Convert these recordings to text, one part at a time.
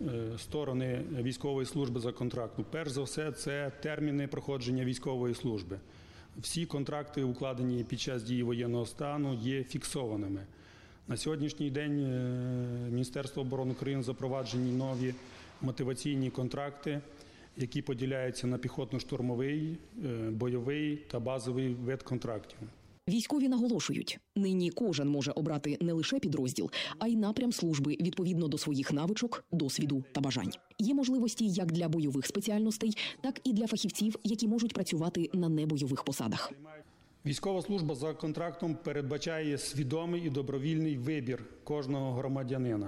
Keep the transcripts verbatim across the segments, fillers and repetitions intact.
сторони військової служби за контрактом. Перш за все, це терміни проходження військової служби. Всі контракти, укладені під час дії воєнного стану, є фіксованими. На сьогоднішній день Міністерство оборони України запроваджені нові мотиваційні контракти, які поділяються на піхотно-штурмовий, бойовий та базовий вид контрактів. Військові наголошують, нині кожен може обрати не лише підрозділ, а й напрям служби відповідно до своїх навичок, досвіду та бажань. Є можливості як для бойових спеціальностей, так і для фахівців, які можуть працювати на небойових посадах. Військова служба за контрактом передбачає свідомий і добровільний вибір кожного громадянина.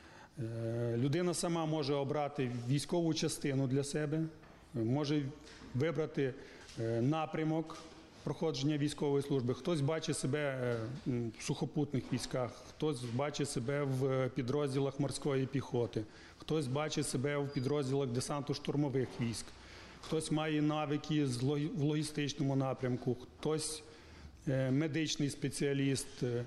Людина сама може обрати військову частину для себе, може вибрати напрямок проходження військової служби. Хтось бачить себе в сухопутних військах, хтось бачить себе в підрозділах морської піхоти, хтось бачить себе в підрозділах десантно-штурмових військ, хтось має навики в логістичному напрямку, хтось медичний спеціаліст,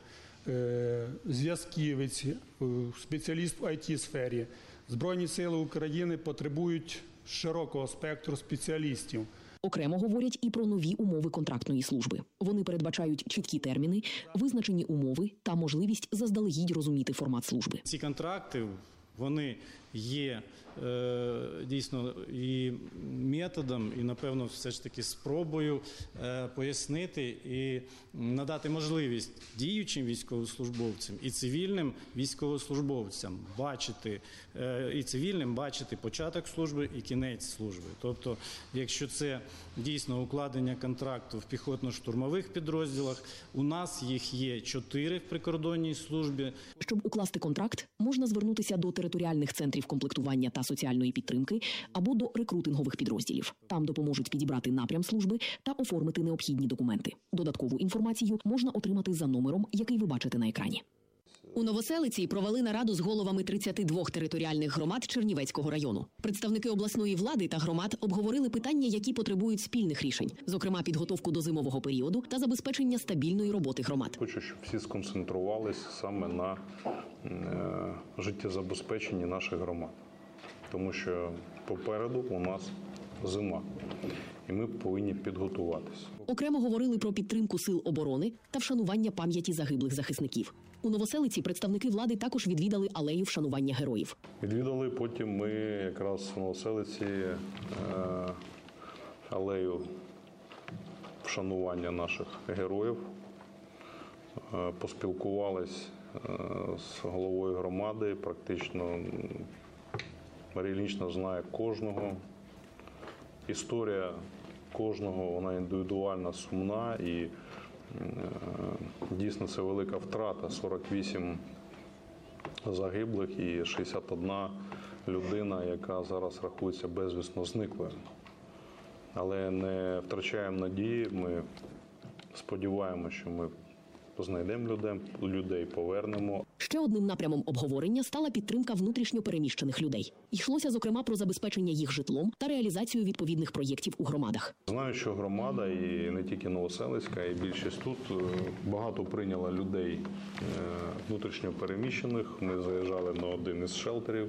зв'язківець, спеціаліст в ай ті-сфері. Збройні сили України потребують широкого спектру спеціалістів. Окремо говорять і про нові умови контрактної служби. Вони передбачають чіткі терміни, визначені умови та можливість заздалегідь розуміти формат служби. Ці контракти, вони є е, дійсно і методом, і, напевно, все ж таки спробою е, пояснити і надати можливість діючим військовослужбовцям і цивільним військовослужбовцям бачити, е, і цивільним бачити початок служби і кінець служби. Тобто, якщо це дійсно укладення контракту в піхотно-штурмових підрозділах, у нас їх є чотири в прикордонній службі. Щоб укласти контракт, можна звернутися до територіальних центрів комплектування та соціальної підтримки або до рекрутингових підрозділів. Там допоможуть підібрати напрям служби та оформити необхідні документи. Додаткову інформацію можна отримати за номером, який ви бачите на екрані. У Новоселиці провели нараду з головами тридцяти двох територіальних громад Чернівецького району. Представники обласної влади та громад обговорили питання, які потребують спільних рішень, зокрема підготовку до зимового періоду та забезпечення стабільної роботи громад. Хочу, щоб всі сконцентрувалися саме на е, життєзабезпеченні наших громад. Тому що попереду у нас зима, і ми повинні підготуватися. Окремо говорили про підтримку сил оборони та вшанування пам'яті загиблих захисників. У Новоселиці представники влади також відвідали алею вшанування героїв. Відвідали, потім ми якраз в Новоселиці е, алею вшанування наших героїв, е, поспілкувались е, з головою громади, практично Марія Іллінічна знає кожного. Історія кожного, вона індивідуальна, сумна і е, дійсно це велика втрата. сорок вісім загиблих і шістдесят одна людина, яка зараз рахується безвісно зниклою. Але не втрачаємо надії, ми сподіваємося, що ми знайдемо людей, людей повернемо. Ще одним напрямом обговорення стала підтримка внутрішньо переміщених людей. Йшлося, зокрема, про забезпечення їх житлом та реалізацію відповідних проєктів у громадах. Знаю, що громада, і не тільки Новоселицька, і більшість тут, багато прийняла людей внутрішньо переміщених. Ми заїжджали на один із шелтерів.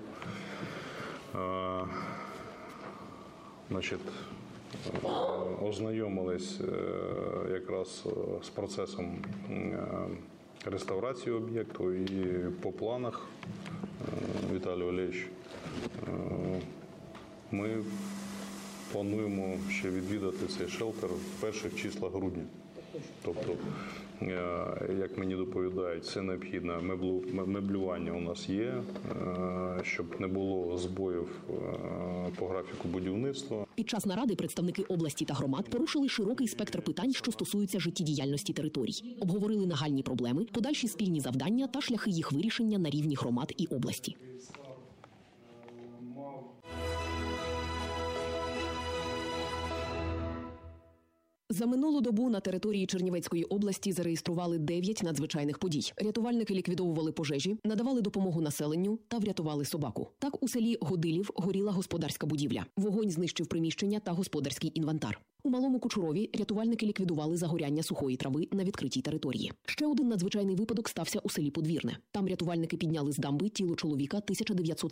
Значить, ознайомились якраз з процесом реставрації об'єкту, і по планах, Віталій Валерійович, ми плануємо ще відвідати цей шелтер в перших числах грудня. Тобто, як мені доповідають, це необхідне меблювання у нас є, щоб не було збоїв по графіку будівництва. Під час наради представники області та громад порушили широкий спектр питань, що стосуються життєдіяльності територій. Обговорили нагальні проблеми, подальші спільні завдання та шляхи їх вирішення на рівні громад і області. За минулу добу на території Чернівецької області зареєстрували дев'ять надзвичайних подій. Рятувальники ліквідовували пожежі, надавали допомогу населенню та врятували собаку. Так, у селі Годилів горіла господарська будівля. Вогонь знищив приміщення та господарський інвентар. У Малому Кучурові рятувальники ліквідували загоряння сухої трави на відкритій території. Ще один надзвичайний випадок стався у селі Подвірне. Там рятувальники підняли з дамби тіло чоловіка тисяча дев'ятсот